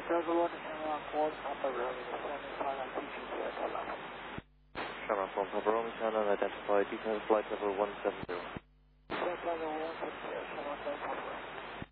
Delta 1 to Shamrock 1, Papa Romeo, descending Thailand, TGC at 11. Shamrock 1, Papa Romeo, Thailand, identified, details flight level 170.